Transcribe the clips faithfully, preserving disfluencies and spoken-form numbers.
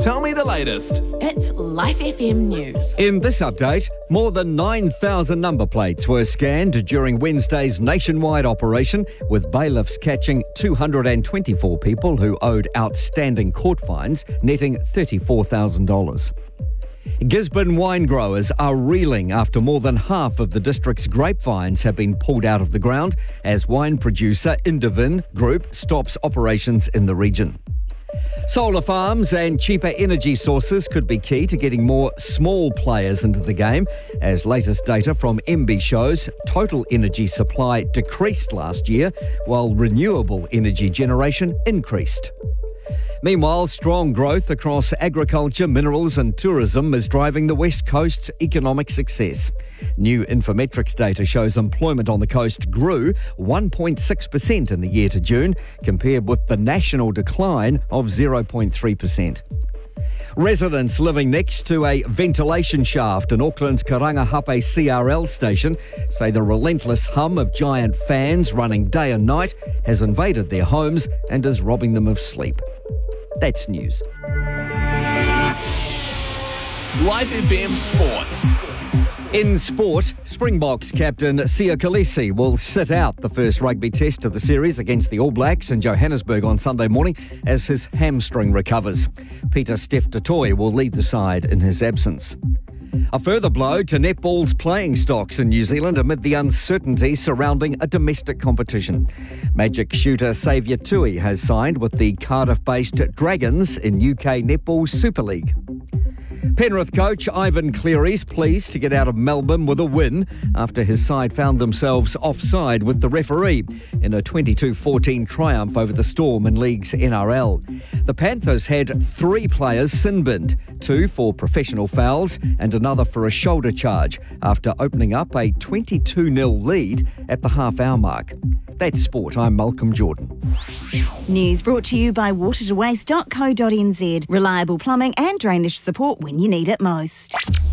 Tell me the latest. It's Life F M News. In this update, more than nine thousand number plates were scanned during Wednesday's nationwide operation, with bailiffs catching two hundred twenty-four people who owed outstanding court fines, netting thirty-four thousand dollars. Gisborne wine growers are reeling after more than half of the district's grapevines have been pulled out of the ground as wine producer Indivin Group stops operations in the region. Solar farms and cheaper energy sources could be key to getting more small players into the game, as latest data from M B shows total energy supply decreased last year, while renewable energy generation increased. Meanwhile, strong growth across agriculture, minerals and tourism is driving the West Coast's economic success. New Infometrics data shows employment on the coast grew one point six percent in the year to June, compared with the national decline of zero point three percent. Residents living next to a ventilation shaft in Auckland's Karangahape C R L station say the relentless hum of giant fans running day and night has invaded their homes and is robbing them of sleep. That's news. Life F M Sports. In sport, Springboks captain Sia Kolisi will sit out the first rugby test of the series against the All Blacks in Johannesburg on Sunday morning as his hamstring recovers. Peter Steph Totoy will lead the side in his absence. A further blow to netball's playing stocks in New Zealand amid the uncertainty surrounding a domestic competition. Magic shooter Saviour Tui has signed with the Cardiff-based Dragons in U K Netball Super League. Penrith coach Ivan Cleary's pleased to get out of Melbourne with a win after his side found themselves offside with the referee in a twenty-two fourteen triumph over the Storm in League's N R L. The Panthers had three players sin-binned, two for professional fouls and another for a shoulder charge after opening up a twenty-two nil lead at the half-hour mark. That's sport. I'm Malcolm Jordan. News brought to you by water to waste dot co dot n z. Reliable plumbing and drainage support when you need it most.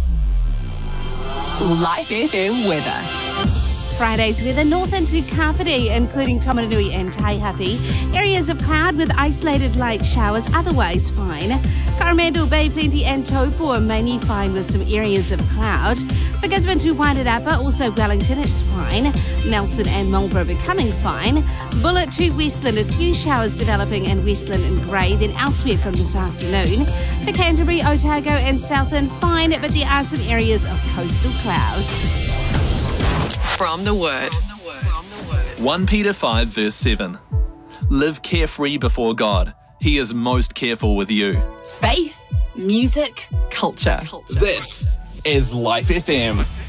Life F M weather. Friday's weather, north into Kapiti, including Tomanui and Taihape. Areas of cloud with isolated light showers, otherwise fine. Coromandel Bay, Plenty and Taupo are mainly fine with some areas of cloud. For Gisborne to Wairarapa, also Wellington, it's fine. Nelson and Marlborough becoming fine. Bullet to Westland, a few showers developing in Westland and Grey, then elsewhere from this afternoon. For Canterbury, Otago and Southland, fine, but there are some areas of coastal cloud. From the Word. First Peter five verse seven. Live carefree before God. He is most careful with you. Faith, music, culture. This is Life F M.